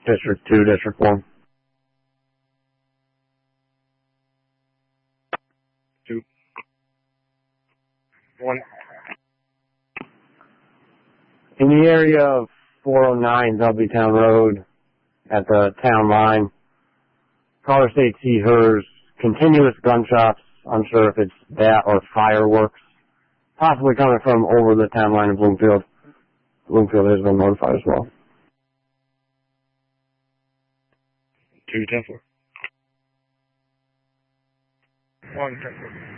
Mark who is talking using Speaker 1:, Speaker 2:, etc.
Speaker 1: District 2, District 1.
Speaker 2: 2. 1.
Speaker 1: In the area of 409 Dudleytown Road at the town line, caller states he hears continuous gunshots. Unsure if it's that or fireworks, possibly coming from over the town line of Bloomfield. Bloomfield has been notified as well.
Speaker 2: 2, 10-4. 1, 10-4.